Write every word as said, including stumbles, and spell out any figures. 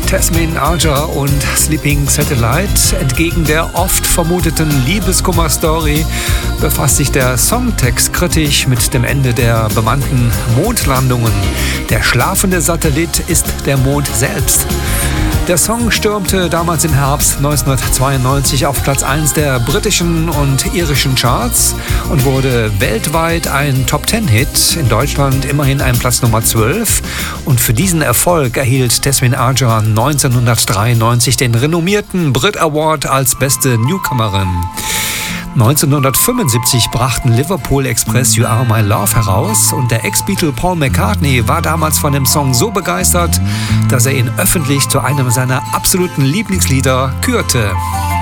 Tasmin Arja und Sleeping Satellite. Entgegen der oft vermuteten Liebeskummer-Story befasst sich der Songtext kritisch mit dem Ende der bemannten Mondlandungen. Der schlafende Satellit ist der Mond selbst. Der Song stürmte damals im Herbst neunzehnhundertzweiundneunzig auf Platz eins der britischen und irischen Charts und wurde weltweit ein Top-Ten-Hit, in Deutschland immerhin ein Platz Nummer zwölf. Und für diesen Erfolg erhielt Tasmin Arja neunzehnhundertdreiundneunzig den renommierten Brit Award als beste Newcomerin. neunzehnhundertfünfundsiebzig brachten Liverpool Express You Are My Love heraus und der Ex-Beatle Paul McCartney war damals von dem Song so begeistert, dass er ihn öffentlich zu einem seiner absoluten Lieblingslieder kürte.